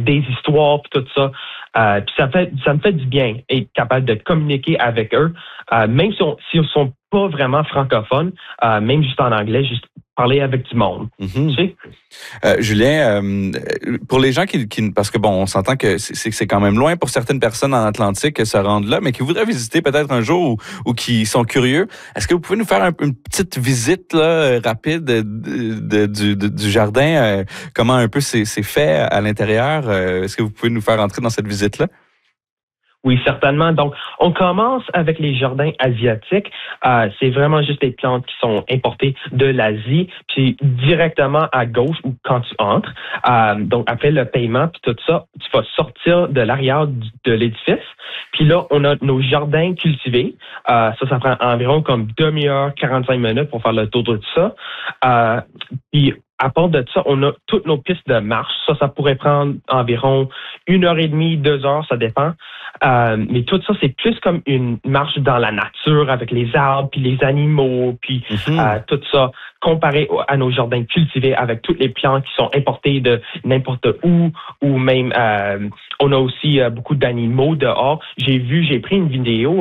des histoires puis tout ça. Puis ça me fait du bien être capable de communiquer avec eux, même si ils sont pas vraiment francophones, même juste en anglais, juste parler avec du monde. Tu sais? Julien, pour les gens parce que bon, on s'entend que c'est quand même loin pour certaines personnes en Atlantique se rendre là, mais qui voudraient visiter peut-être un jour ou qui sont curieux, est-ce que vous pouvez nous faire une petite visite là, rapide du jardin, comment un peu c'est fait à l'intérieur? Est-ce que vous pouvez nous faire entrer dans cette visite-là? Oui, certainement. Donc, on commence avec les jardins asiatiques. C'est vraiment juste des plantes qui sont importées de l'Asie, puis directement à gauche ou quand tu entres. Donc, après le paiement puis tout ça, tu vas sortir de l'arrière de l'édifice. Puis là, on a nos jardins cultivés. Ça prend environ comme demi-heure, 45 minutes pour faire le tour de tout ça. Puis à part de ça, on a toutes nos pistes de marche. Ça pourrait prendre environ 1h30, 2 heures, ça dépend. Mais tout ça, c'est plus comme une marche dans la nature avec les arbres, puis les animaux, puis tout ça, comparé à nos jardins cultivés avec toutes les plantes qui sont importées de n'importe où, ou même, on a aussi beaucoup d'animaux dehors. J'ai pris une vidéo,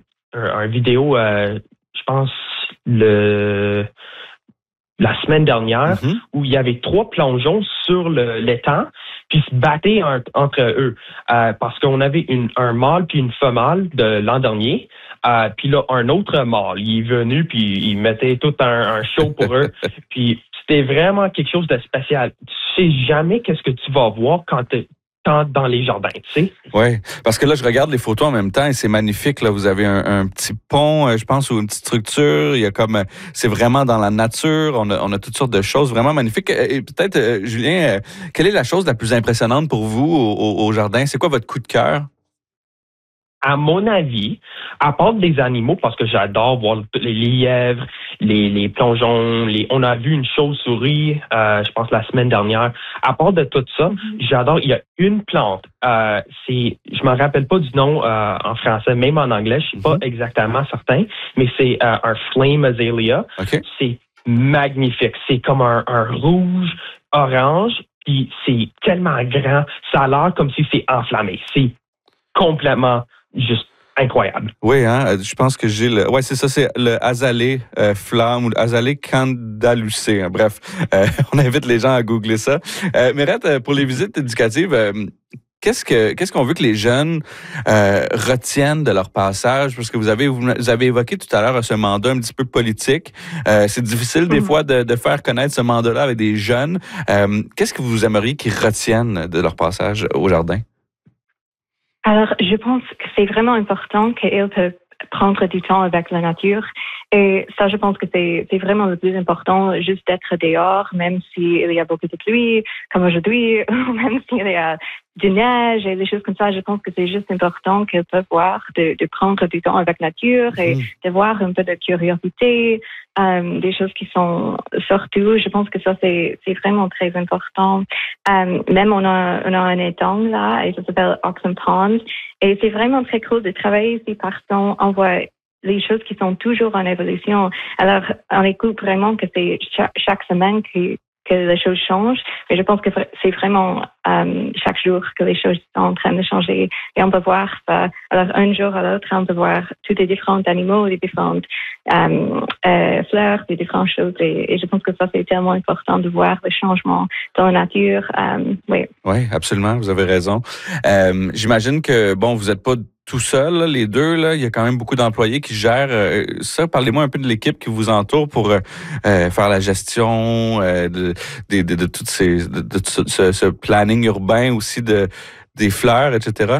je pense, la semaine dernière, où il y avait 3 plongeons sur l'étang, puis se battaient entre eux. Parce qu'on avait un mâle puis une femelle de l'an dernier. Puis là, un autre mâle, il est venu, puis il mettait tout un show pour eux. Puis c'était vraiment quelque chose de spécial. Tu sais jamais qu'est-ce que tu vas voir quand dans les jardins, tu sais. Oui, parce que là, je regarde les photos en même temps et c'est magnifique. Là, vous avez un petit pont, je pense, ou une petite structure. Il y a c'est vraiment dans la nature. On a toutes sortes de choses vraiment magnifiques. Et peut-être, Julien, quelle est la chose la plus impressionnante pour vous au jardin? C'est quoi votre coup de cœur? À mon avis, à part des animaux, parce que j'adore voir les lièvres, les plongeons, on a vu une chauve-souris, je pense la semaine dernière. À part de tout ça, j'adore, il y a une plante, je me rappelle pas du nom en français, même en anglais, je suis pas exactement certain, mais c'est un flame azalea. Okay. C'est magnifique, c'est comme un rouge, orange, puis c'est tellement grand, ça a l'air comme si c'est enflammé. C'est complètement juste incroyable. Oui, hein, je pense que j'ai le... Oui, c'est ça, c'est le azalée flamme ou azalée candalucée. Hein. Bref, on invite les gens à googler ça. Mérette, pour les visites éducatives, qu'est-ce qu'on veut que les jeunes retiennent de leur passage? Parce que vous avez évoqué tout à l'heure ce mandat un petit peu politique. C'est difficile des fois de faire connaître ce mandat-là avec des jeunes. Qu'est-ce que vous aimeriez qu'ils retiennent de leur passage au jardin? Alors, je pense que c'est vraiment important qu'ils peuvent prendre du temps avec la nature. Et ça, je pense que c'est vraiment le plus important, juste d'être dehors, même s'il y a beaucoup de pluie, comme aujourd'hui, ou même s'il y a du neige et des choses comme ça. Je pense que c'est juste important qu'ils peuvent voir, de prendre du temps avec la nature et de voir un peu de curiosité, des choses qui sont surtout, je pense que ça, c'est vraiment très important. Même on a un étang là, et ça s'appelle Oxen Pond. Et c'est vraiment très cool de travailler ici parce qu'on voit les choses qui sont toujours en évolution. Alors, on écoute vraiment que c'est chaque semaine que les choses changent. Mais je pense que c'est vraiment chaque jour que les choses sont en train de changer. Et on peut voir ça. Alors, un jour à l'autre, on peut voir tous les différents animaux, les différentes fleurs, les différentes choses. Et je pense que ça, c'est tellement important de voir le changement dans la nature. Oui, absolument. Vous avez raison. J'imagine que, bon, vous n'êtes pas tout seul, là, les deux, là, il y a quand même beaucoup d'employés qui gèrent ça. Parlez-moi un peu de l'équipe qui vous entoure pour faire la gestion de tout ce planning urbain aussi des fleurs, etc.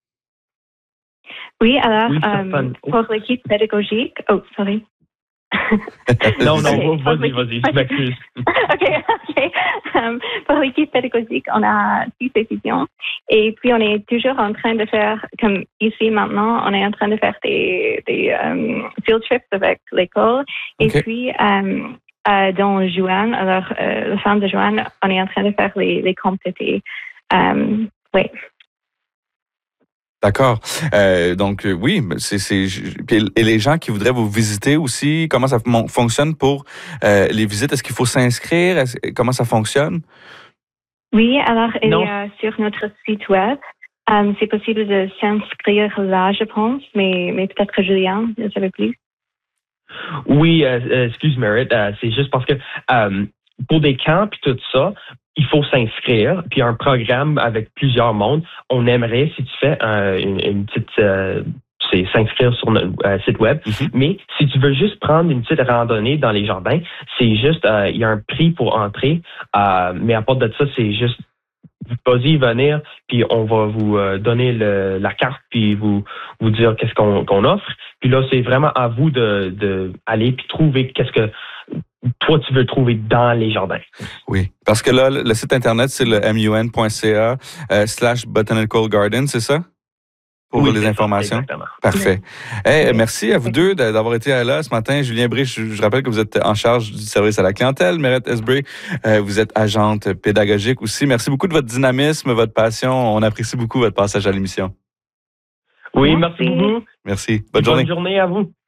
Oui, alors, pour l'équipe pédagogique... Oh, sorry. Non, vas-y, je m'excuse. OK. Pour l'équipe pédagogique, on a 6 étudiants. Et puis, on est toujours en train de faire, comme ici maintenant, on est en train de faire des field trips avec l'école. Et puis, dans juin, alors, la fin de juin, on est en train de faire les complétés. Oui. D'accord. Donc, oui, et les gens qui voudraient vous visiter aussi, comment ça fonctionne pour les visites? Est-ce qu'il faut s'inscrire? Comment ça fonctionne? Oui, alors il y Non. a sur notre site web, c'est possible de s'inscrire là, je pense, mais peut-être que Julien ne savait plus. Oui, excuse Merit, c'est juste parce que pour des camps et tout ça, il faut s'inscrire. Puis un programme avec plusieurs mondes, on aimerait, si tu fais une petite... c'est s'inscrire sur notre site web. Mhm. Mais si tu veux juste prendre une petite randonnée dans les jardins, c'est juste, il y a un prix pour entrer. Mais à part de ça, c'est juste, vas-y, venir, puis on va vous donner la carte, puis vous dire qu'est-ce qu'on offre. Puis là, c'est vraiment à vous de aller puis trouver qu'est-ce que toi, tu veux trouver dans les jardins. Oui, parce que là, le site Internet, c'est le mun.ca/botanical garden, c'est ça? Pour Oui, les c'est ça, informations. exactement. Parfait. Hey, merci à vous deux d'avoir été là ce matin. Julien Bré, je rappelle que vous êtes en charge du service à la clientèle. Mérette Esbré, vous êtes agente pédagogique aussi. Merci beaucoup de votre dynamisme, votre passion. On apprécie beaucoup votre passage à l'émission. Oui, merci beaucoup. Merci. Bonne Bonne journée à vous.